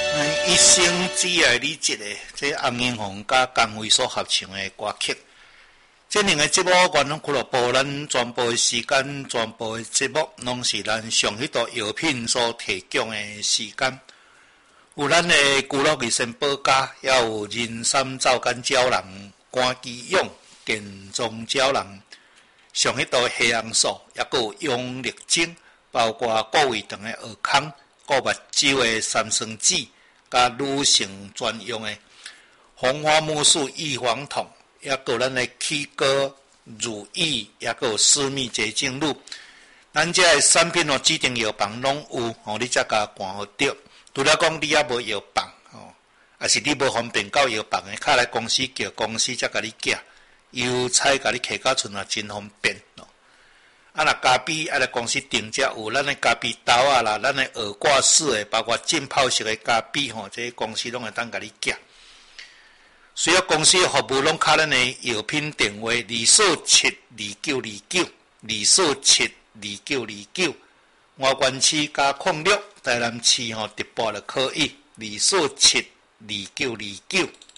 一生只爱你一个，这红英红甲江蕙所合唱的歌曲。这两个节目，原拢俱乐部咱全部的时间、全部的节目，拢是咱上迄道药品所提供的时间。有咱的居乐益生保家，也有人参皂苷胶囊、肝肌勇、健壮胶囊，上迄道黑红素，也佫有养力精，包括顾胃肠的蚵康、顾目睭的三酸酯。甲女性专用的红花木素预防痛，也有咱的起膏、乳液，也有私密洁净露。咱这个产品指定药房拢有，你才甲看好着。除了讲你也无药房，也是你无方便到药房的，卡来公司叫公司才甲你寄，邮差甲你摕到厝也真方便。若咖啡来公司订只有咱的咖啡豆啦，咱的耳挂式的，包括浸泡式的咖啡这公司拢会当甲你寄。需要公司的服务拢卡咱的药品电话2472929，2472929，外关区加06，台南市直拨就可以2472929。